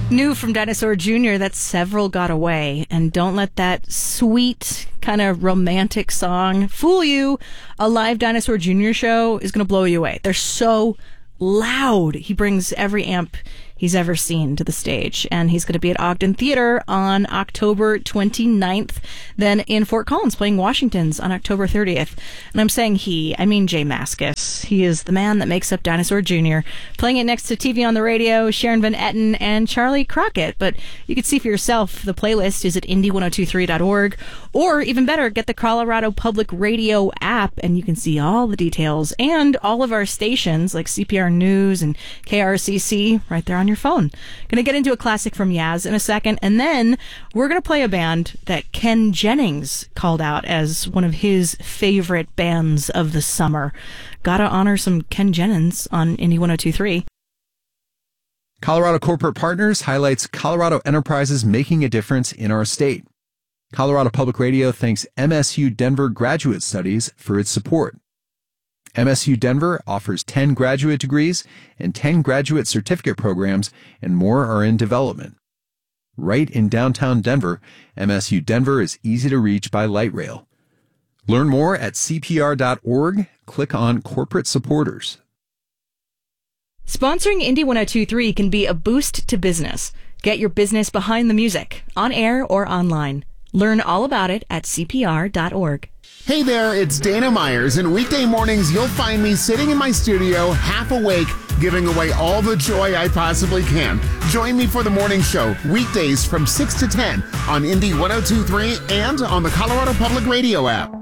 New from Dinosaur Jr., that Several Got Away. And don't let that sweet, kind of romantic song fool you. A live Dinosaur Jr. show is going to blow you away. They're so loud. He brings every amp he's ever seen to the stage. And he's going to be at Ogden Theater on October 29th, then in Fort Collins playing Washington's on October 30th. And I'm saying I mean Jay Mascis. He is the man that makes up Dinosaur Jr., playing it next to TV on the Radio, Sharon Van Etten, and Charlie Crockett. But you can see for yourself. The playlist is at indie1023.org, or even better, get the Colorado Public Radio app, and you can see all the details and all of our stations like CPR News and KRCC right there on your phone. Going to get into a classic from Yaz in a second, and then we're going to play a band that Ken Jennings called out as one of his favorite bands of the summer. Gotta honor some Ken Jennings on Indie 102.3. Colorado Corporate Partners highlights Colorado enterprises making a difference in our state. Colorado Public Radio thanks MSU Denver Graduate Studies for its support. MSU Denver offers 10 graduate degrees and 10 graduate certificate programs, and more are in development. Right in downtown Denver, MSU Denver is easy to reach by light rail. Learn more at cpr.org. Click on Corporate Supporters. Sponsoring Indie 102.3 can be a boost to business. Get your business behind the music, on air or online. Learn all about it at cpr.org. Hey there, it's Dana Myers, and weekday mornings you'll find me sitting in my studio, half awake, giving away all the joy I possibly can. Join me for the morning show, weekdays from 6 to 10 on Indie 102.3 and on the Colorado Public Radio app.